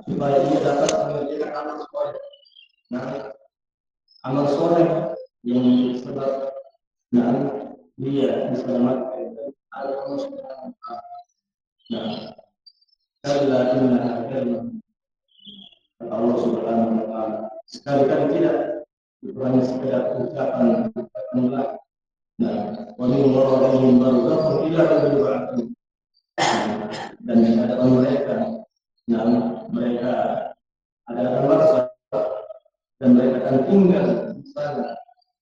supaya ia dapat mengerjakan amal soleh. Nah, amal soleh yang sebab dia diselamatkan dari Allah Subhanahu wa taala. Nah, kalla innaha kalimah kata Allah Subhanahu wa taala. Sekali-kali tidak, itu hanya sekedar ucapan mengulang. Nah, wa min waraihim barzakhun ila yaumil yub'atsun. Dan di hadapan mereka, nah, mereka ada barzakh dan mereka akan tinggal di sana